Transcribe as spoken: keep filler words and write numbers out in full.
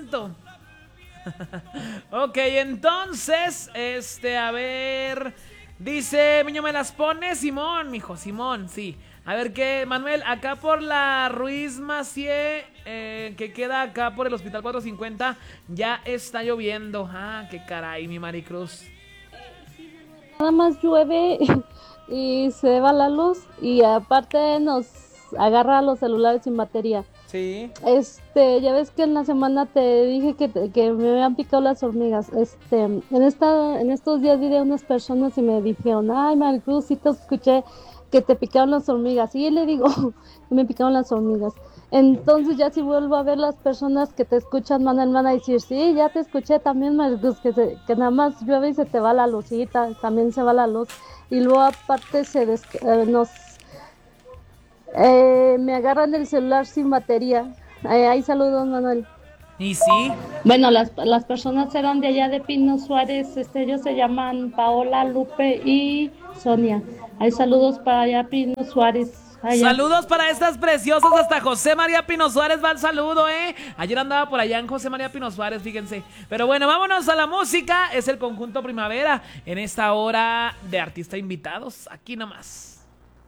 tanto. Ok, entonces, este, a ver, dice, Miño, ¿me las pone? Simón, mijo, Simón, sí. A ver qué, Manuel, acá por la Ruiz Macié, eh, que queda acá por el Hospital cuatrocientos cincuenta, ya está lloviendo. Ah, qué caray, mi Maricruz. Nada más llueve y se va la luz y aparte nos agarra los celulares sin batería. Sí. Este, ya ves que en la semana te dije que, te- que me habían picado las hormigas. Este, en esta, en estos días vi a unas personas y me dijeron, ay, Maricruz, sí te escuché que te picaron las hormigas. Y le digo, que me picaron las hormigas. Entonces ya si vuelvo a ver las personas que te escuchan, van, van a decir, sí, ya te escuché también, Maricruz, que, se- que nada más llueve y se te va la lucita, también se va la luz. Y luego aparte se des- eh, nos eh, me agarran el celular sin batería. Eh, ahí saludos, Manuel. Y sí. Bueno, las, las personas eran de allá de Pino Suárez, este, ellos se llaman Paola, Lupe y Sonia. Hay saludos para allá, Pino Suárez, allá. Saludos para estas preciosas, hasta José María Pino Suárez va el saludo, eh. Ayer andaba por allá en José María Pino Suárez, fíjense. Pero bueno, vámonos a la música. Es el conjunto Primavera en esta hora de artista invitados. Aquí nomás.